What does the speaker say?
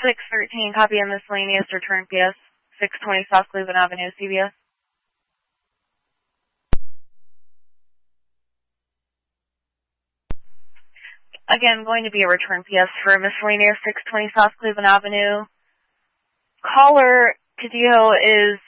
613, copy of miscellaneous return PS, 620 South Cleveland Avenue, CBS. Again, going to be a return PS for miscellaneous 620 South Cleveland Avenue. Caller Cadillo is